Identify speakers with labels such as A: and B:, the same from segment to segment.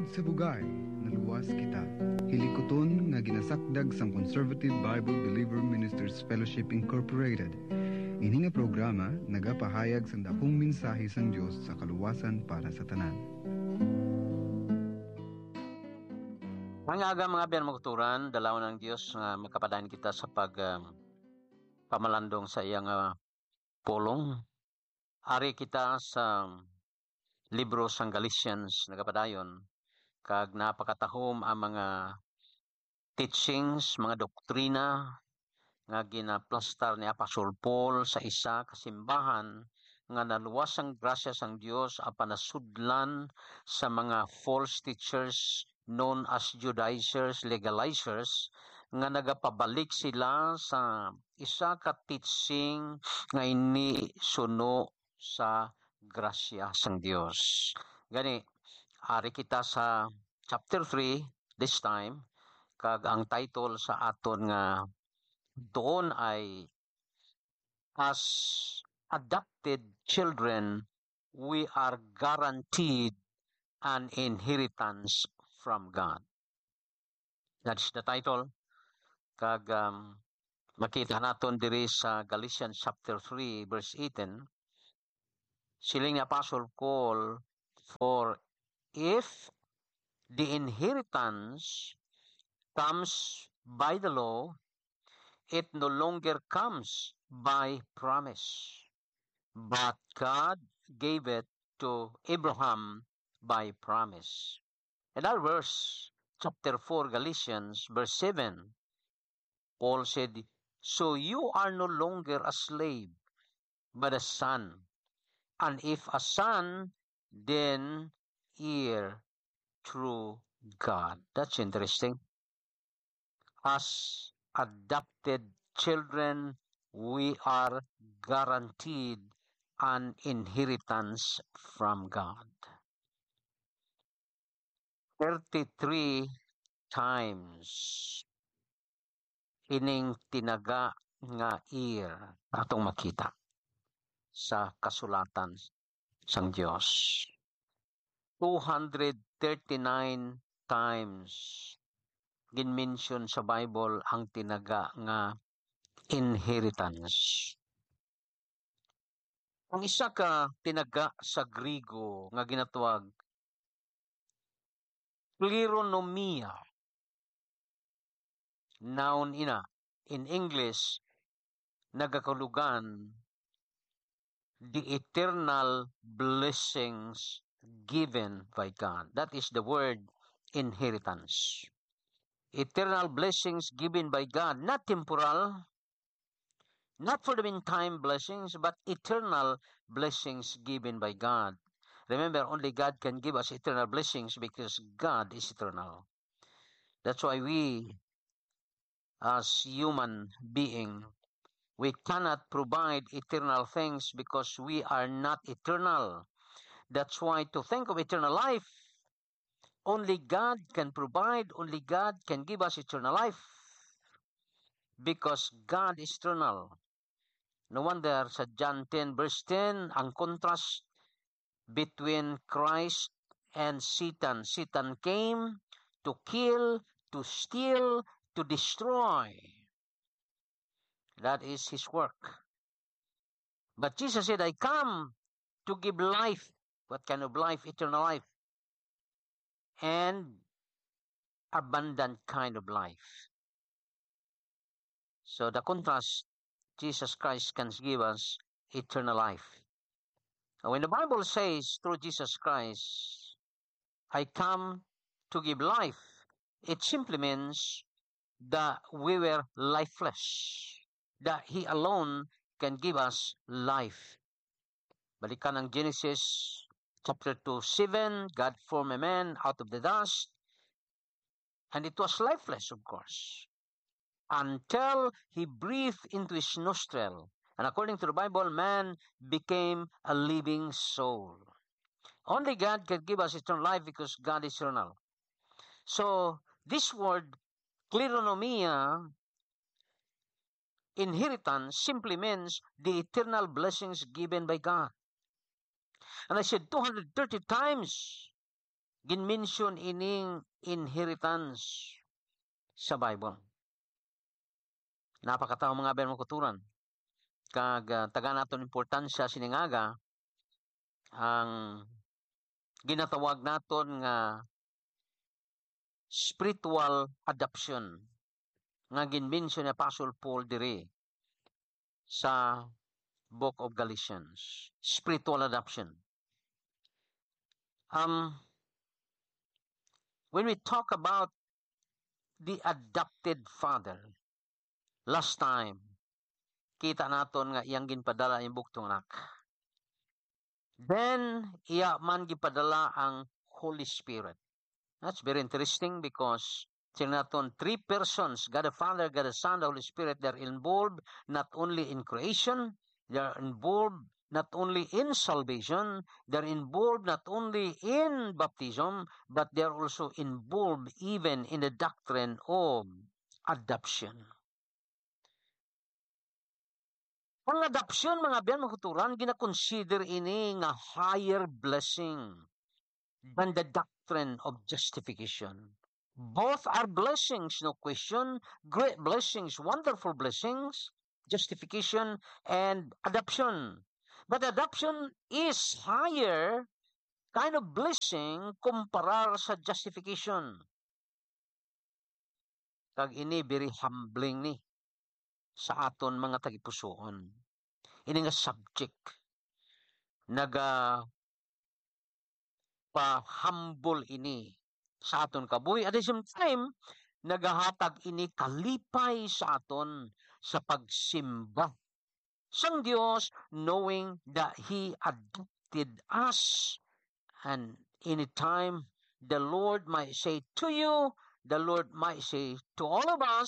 A: Sugod sa bugay, naluwas kita. Hilikoton nga ginasakdag sang Conservative Bible Believer Ministers Fellowship Incorporated. Ini nga programa nagapahayag sa dakong mensahe sang Dios sa kaluwasan para sa tanan.
B: Mga biyan magturan, dalaw ng Dios nga makapadayon kita sa pamalandong sa iyang pulong. Ari kita sa libro sang Galatians nagapadayon kag napakatahom ang mga teachings, mga doktrina nga ginaplastar ni Apostol Paul sa isa kasimbahan nga naluwas ang grasya sang Dios apan nasudlan sa mga false teachers known as Judaizers, legalizers nga nagapabalik sila sa isa ka teaching nga ini suno sa grasya sang Dios. Gani, ari kita sa chapter 3 this time, kag ang title sa aton nga doon ay as adopted children, we are guaranteed an inheritance from God. That's the title. Kag makita naton diri sa Galatians chapter 3 verse 18. Siling ni Apostle Paul, for if the inheritance comes by the law, it no longer comes by promise, but God gave it to Abraham by promise. In our verse, chapter 4, Galatians, verse 7, Paul said, so you are no longer a slave, but a son. And if a son, then heir through God. That's interesting. As adopted children, we are guaranteed an inheritance from God. 33 times ining tinaga nga heir atong makita sa kasulatan sang Dios. 239 times gin-mention sa Bible ang tinaga nga inheritance. Ang isa ka tinaga sa Griego nga ginatawag kleronomia, noun ina. In English, nagakulugan the eternal blessings given by God. That is the word inheritance. Eternal blessings given by God, not temporal, not for the meantime blessings, but eternal blessings given by God. Remember, only God can give us eternal blessings because God is eternal. That's why we, as human being, we cannot provide eternal things because we are not eternal. That's why to think of eternal life, only God can provide, only God can give us eternal life. Because God is eternal. No wonder sa John 10 verse 10, ang contrast between Christ and Satan. Satan came to kill, to steal, to destroy. That is his work. But Jesus said, I come to give life. What kind of life? Eternal life. And abundant kind of life. So the contrast, Jesus Christ can give us eternal life. Now, when the Bible says through Jesus Christ, I come to give life, it simply means that we were lifeless. That He alone can give us life. Balikan ang Genesis chapter 2:7, God formed a man out of the dust, and it was lifeless, of course, until He breathed into his nostril. And according to the Bible, man became a living soul. Only God can give us eternal life because God is eternal. So, this word, kleronomia, inheritance, simply means the eternal blessings given by God. And I said 230 times Ginmention ining inheritance sa Bible. Napakatao mga ben makuturan. Kag taga naton importansya siningaga ang ginatawag naton nga spiritual adoption nga ginmention ni Apostle Paul diri sa Book of Galatians. Spiritual adoption. When we talk about the adopted father, last time, kita naton nga iyang ginpadala yung buktong anak. Then, iya man gipadala ang Holy Spirit. That's very interesting because naton three persons, God the Father, God the Son, the Holy Spirit, they're involved not only in creation, they're involved not only in salvation, they're involved not only in baptism, but they're also involved even in the doctrine of adoption. Ang adoption, mga biyan, mga kuturan, gina-consider ini nga higher blessing than the doctrine of justification. Both are blessings, no question. Great blessings, wonderful blessings, justification and adoption. But adoption is higher kind of blessing kumparar sa justification. Kag ini very humbling ni sa aton mga tagipusoon. Ini nga subject naga pa-humble ini sa aton kabuhi. At the same time, nagahatag ini kalipay sa aton sa pagsimba sang Dios, knowing that He adopted us. And anytime the Lord might say to you, the Lord might say to all of us,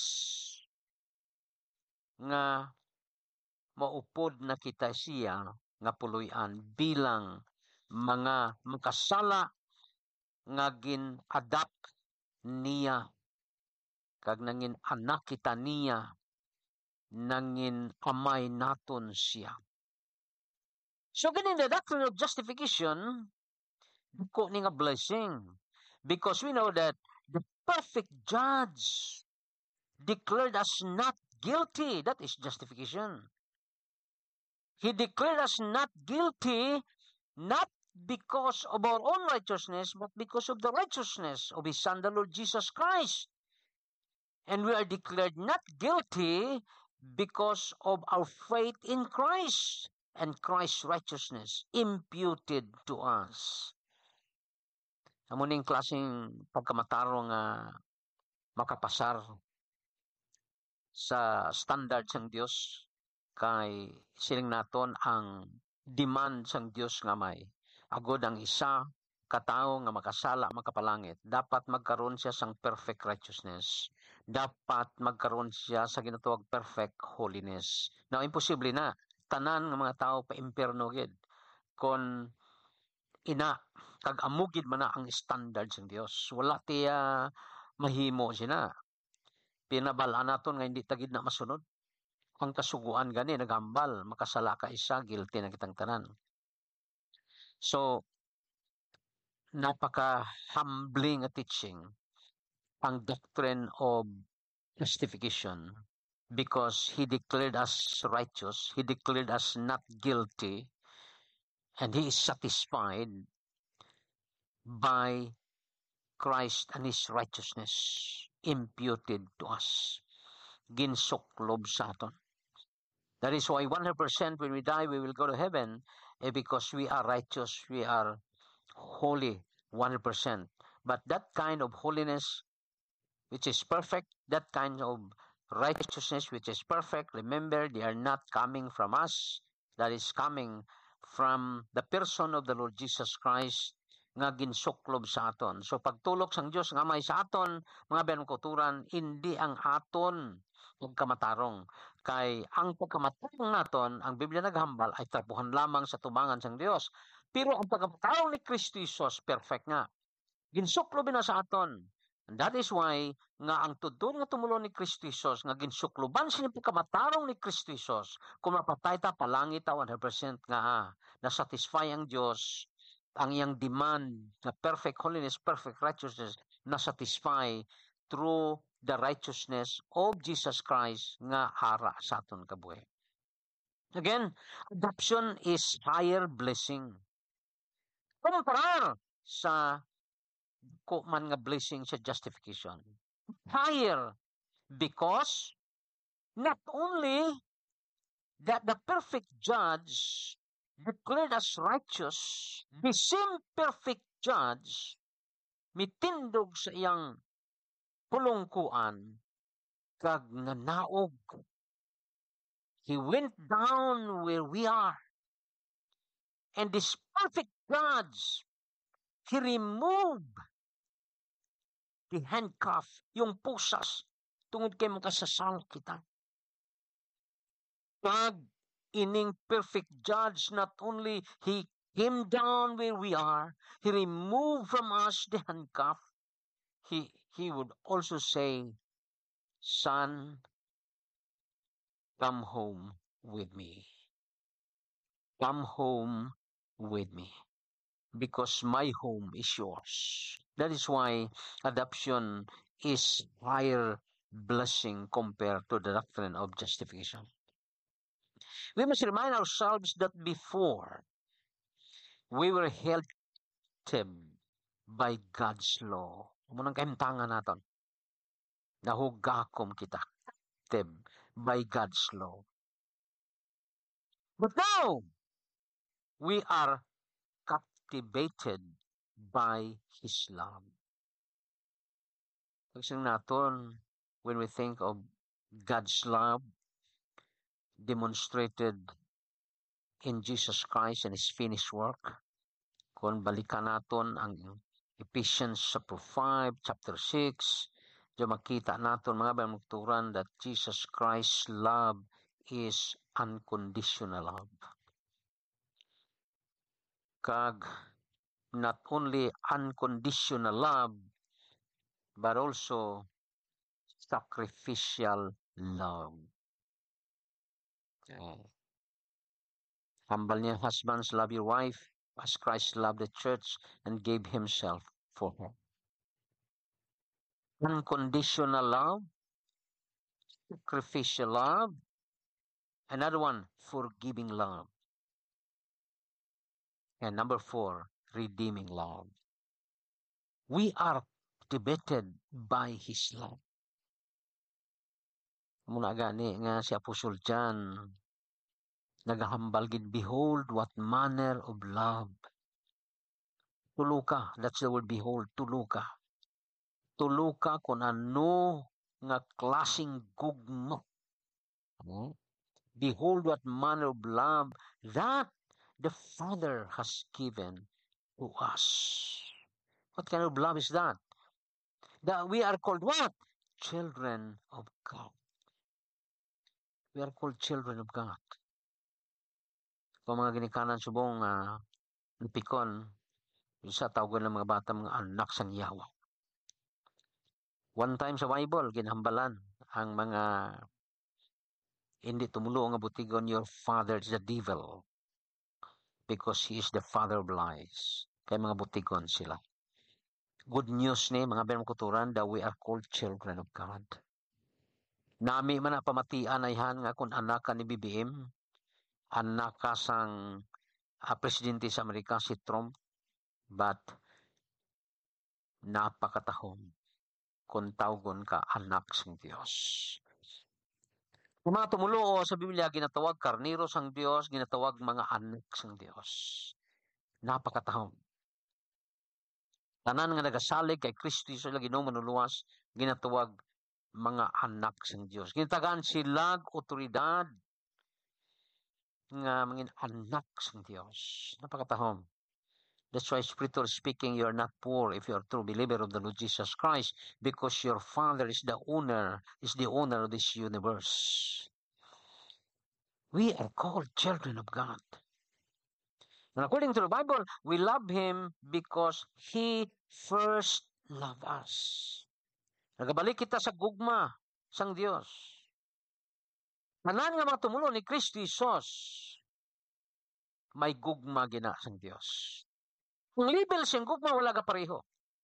B: nga maupod na kita siya nga puluyan bilang mga makasala nga gin-adapt niya kag nangin anak kita niya nangin amay naton siya. So ganin the doctrine of justification ko ni nga blessing because we know that the perfect judge declared us not guilty. That is justification. He declared us not guilty not because of our own righteousness, but because of the righteousness of His Son, the Lord Jesus Christ. And we are declared not guilty because of our faith in Christ and Christ's righteousness imputed to us. Amuning klaseng pagkamataro nga makapasar sa standard sang Dios kay siling naton ang demand sang Dios nga may agod ang isa katao nga makasala makapalangit dapat magkaroon siya sang perfect righteousness, dapat magkaroon siya sa ginatawag perfect holiness. Now imposible na tanan nga mga tao pa impierno gid kon ina kag amugid man na ang standard sang Dios. Wala tiya mahimo sina. Pinabalaan naton nga hindi tagid na masunod. Ang kasuguan gani nagambal, makasala ka isa, guilty na kitang tanan. So napaka-humbling a teaching ang doctrine of justification because He declared us righteous, He declared us not guilty, and He is satisfied by Christ and His righteousness imputed to us. Ginsuklob sa aton. That is why 100% when we die, we will go to heaven because we are righteous, we are holy 100%. But that kind of holiness which is perfect, that kind of righteousness which is perfect, remember, they are not coming from us. That is coming from the person of the Lord Jesus Christ nga ginsuklob sa aton. So pagtulok sang Dios nga may sa aton, mga benkuturan, hindi ang aton pagkamatarong. Kay ang pagkamatarong naton, ang Biblia naghambal ay trapuhan lamang sa tubangan sang Dios. Pero ang pagkamatarong ni Kristo Jesus perfect nga. Ginsuklob na sa aton. And that is why nga ang tudon nga tumulong ni Kristo Jesus nga ginsukloban siya ng pagkamatarong ni Kristo Jesus kung mapatay ta palangit ta 100% nga na satisfy ang Dios ang iyang demand na perfect holiness, perfect righteousness na satisfy through the righteousness of Jesus Christ nga ara sa aton kabuhi. Again, adoption is higher blessing. Kumparar sa man nga blessing sa justification. Higher because not only that the perfect judge declared as righteous, the same perfect judge mitindog sa iyang pulungkuan kag nanaog. He went down where we are. And this perfect judge, he removed the handcuff, yung pusas, tungod kay makasasal kita. Kag ining perfect judge, not only he came down where we are, he removed from us the handcuff, he would also say, son, come home with me. Come home with me. Because my home is yours. That is why adoption is higher blessing compared to the doctrine of justification. We must remind ourselves that before we were held captive by God's law. Munang kahimtangan naton. Nahugakom kita captive by God's law. But now, we are captivated by His love. Kasi naton, when we think of God's love demonstrated in Jesus Christ and His finished work, kung balikan naton ang Ephesians chapter 5, chapter 6, diyo makita naton mga banugturan that Jesus Christ's love is unconditional love. Kag not only unconditional love, but also sacrificial love. Humble niya, husbands, love your wife as Christ loved the church and gave Himself for her. Unconditional love, sacrificial love, another one, forgiving love. And number 4, redeeming love. We are captivated by His love. Muna gani nga si Apostle John nagahambal gid, behold what manner of love. Tuluka, that's the word behold, tuluka. Tuluka kung ano nga klaseng gugma. Behold what manner of love that the Father has given to us. What kind of love is that? That we are called what? Children of God. We are called children of God. Kung mga ginikanan subong napikon, sa tawag ng mga bata, mga anak sang yawa. One time sa Bible, ginhambalan ang mga hindi tumulo nga butigon, your father is the devil because he is the father of lies. Kaya mga butigon sila. Good news ni mga benamkuturan that we are called children of God. Nami man na pamatian ayhan nga kung anak ka ni BBM, anak ka sang presidente sa Amerika si Trump, but napakatahom kung tawgon ka anak sang Diyos. Kung mga tumulo sa Biblia, ginatawag karnero sang Diyos, ginatawag mga anak sang Diyos. Napakatahom. Tanan nga nagasalig kay Kristo sila Ginoong manuluwas, ginatawag mga anak sang Diyos. Ginatagaan sila otoridad nga mga anak sang Diyos. Napakatahom. That's why, spiritually speaking, you are not poor if you are a true believer of the Lord Jesus Christ, because your Father is the owner of this universe. We are called children of God. And according to the Bible, we love Him because He first loved us. Nagabalik kita sa gugma sang Diyos. Tanan nga mga tumulo ni Kristo Jesus, may gugma gina sang Diyos. Ang level siyang gugma wala ka pareho.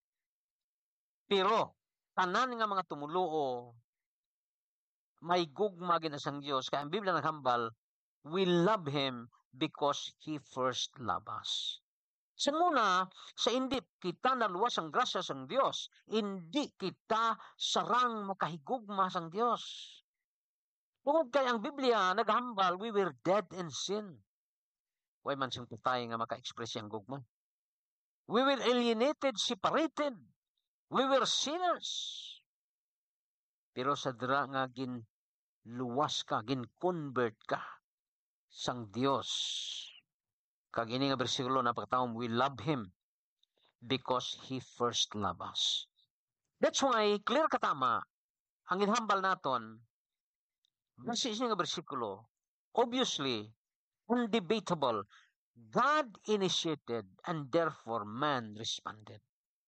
B: Pero tanan nga mga tumuluo may gugma gid sang Dios kay ang Biblia naghambal, we love him because he first loved us. Sa muna, sa hindi kita naluwas ang grasya sang Dios, hindi kita sarang makahigugma sang Dios. Tungod kay ang Biblia naghambal, we were dead in sin. Way man siyang patay nga maka-express ang gugma. We were alienated, separated. We were sinners. Pero sa dira nga luwas ka, gin-convert ka sang Dios. Kag ini nga bersikulo na pagkataon, we love him because he first loved us. That's why, clear katama, ang inhambal naton, base sa nga bersikulo, obviously, undebatable, God initiated and therefore man responded.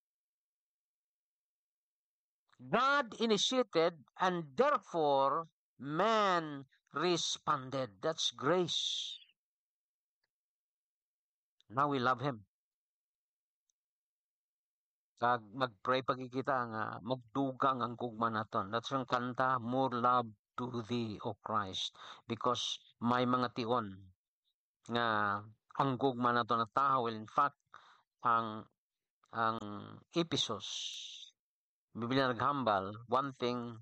B: God initiated and therefore man responded. That's grace. Now we love him. Kag mag-pray pagkikita nga magdugang ang gugma naton. That's ang kanta, more love to thee, O Christ. Because may mga tion nga ang gugma naton na tao. Well, in fact, ang Ephesus, Biblia naghambal, one thing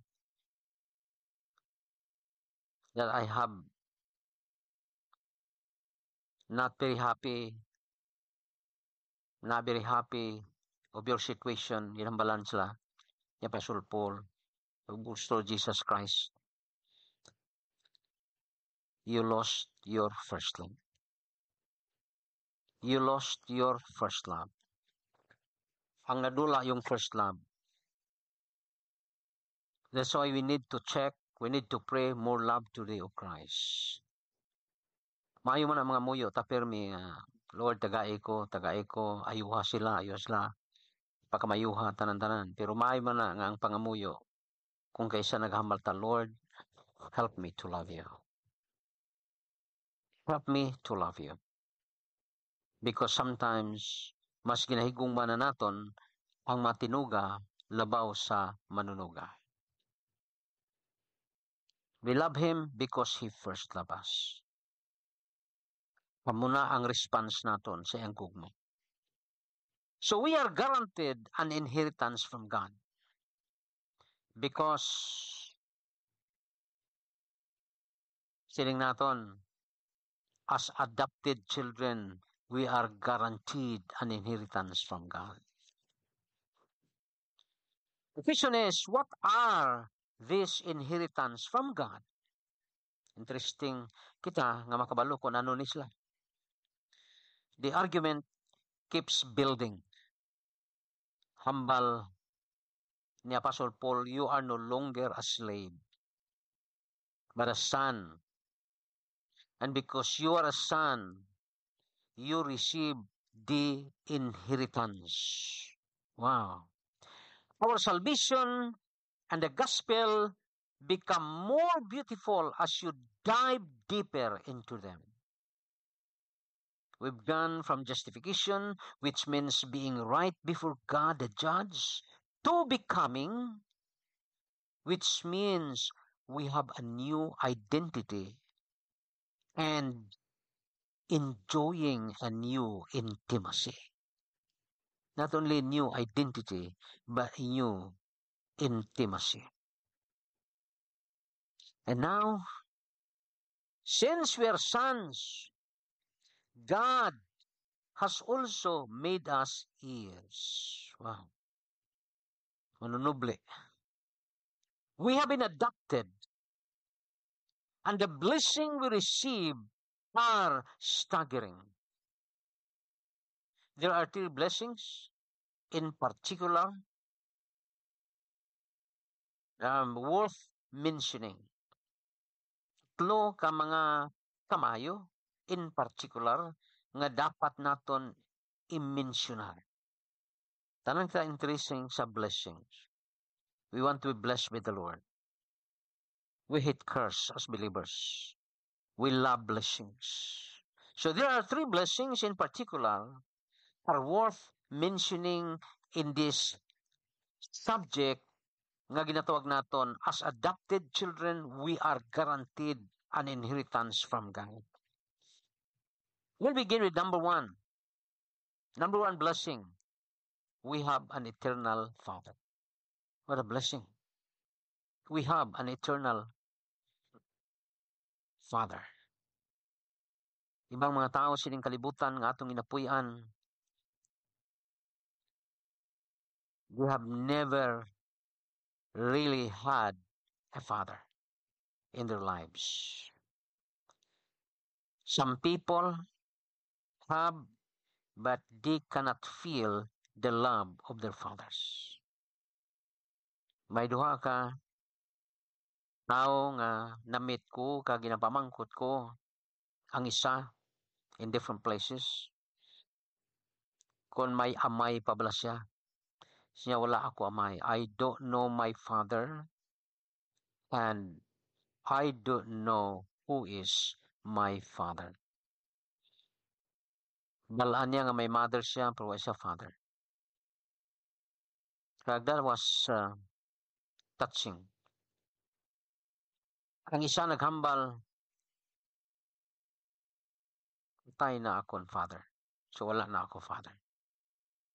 B: that I have not very happy of your situation, ginhambalan sila, ni Apostle Paul, gusto Jesus Christ. You lost your first love. You lost your first love. Ang nadula yung first love. That's why we need to check, we need to pray more love to thee, O Christ. Maayo man ang mga muyo, tapirmi, Lord, tagai ko, ayuha sila, pakamayuha, tanan-tanan. Pero maayo man na nga ang pangamuyo, kung kaysa naghambal ta, Lord, help me to love you. Help me to love you. Because sometimes, mas ginahigong ba na naton, ang matinuga, labaw sa manunuga. We love him because he first loved us. Pamuna ang response naton sa iyang gugma. So we are guaranteed an inheritance from God. Because siling naton, as adopted children, we are guaranteed an inheritance from God. The question is, what are this inheritance from God? Interesting kita nga makabalo kung ano ni sila. The argument keeps building. Hambal ni Apostle Paul, you are no longer a slave, but a son. And because you are a son, you receive the inheritance. Wow. Our salvation and the gospel become more beautiful as you dive deeper into them. We've gone from justification, which means being right before God the judge, to becoming, which means we have a new identity and enjoying a new intimacy. Not only new identity, but new intimacy. And now, since we are sons, God has also made us heirs. Wow. Manunuble. We have been adopted, and the blessing we receive are staggering. There are 3 blessings in particular worth mentioning. Tatlo ka mga kamayo in particular nga dapat naton i-mentionar. Tanang kita interesting sa blessings. We want to be blessed by the Lord. We hate curse as believers. We love blessings. So there are 3 blessings in particular are worth mentioning in this subject nga ginatawag naton as adopted children, we are guaranteed an inheritance from God. We'll begin with number one. Number one blessing. We have an eternal Father. What a blessing. We have an eternal Father. Ibang mga tao sining kalibutan nga atong inapuy-an, they have never really had a father in their lives. Some people have, but they cannot feel the love of their fathers. May duha ka tao nga namit ko, kag ginapamangkot ko, ang isa in different places. Kung may amay pa bala siya, wala ako amay. I don't know my father, and I don't know who is my father. Balaan niya nga may mother siya, pero wala siya father. That was touching. Ang isa naghambal, tayo na akong father. So wala na ako father.